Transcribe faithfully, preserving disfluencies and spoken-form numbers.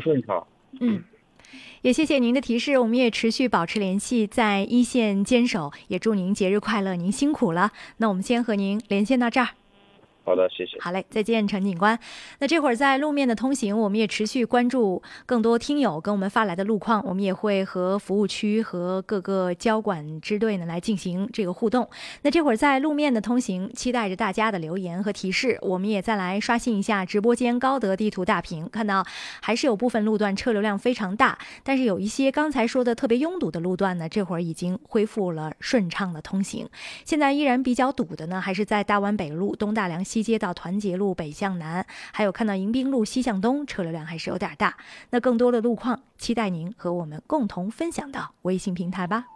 顺畅。 嗯。也谢谢您的提示，我们也持续保持联系，在一线坚守，也祝您节日快乐，您辛苦了。那我们先和您连线到这儿。 好的，谢谢。 好嘞，再见，陈警官。那这会儿在路面的通行，我们也持续关注更多听友跟我们发来的路况，我们也会和服务区和各个交管支队呢来进行这个互动。那这会儿在路面的通行，期待着大家的留言和提示。我们也再来刷新一下直播间高德地图大屏，看到还是有部分路段车流量非常大，但是有一些刚才说的特别拥堵的路段呢，这会儿已经恢复了顺畅的通行。现在依然比较堵的呢，还是在大湾北路、东大梁西街到团结路北向南，还有看到迎宾路西向东，车流量还是有点大。那更多的路况，期待您和我们共同分享到微信平台吧。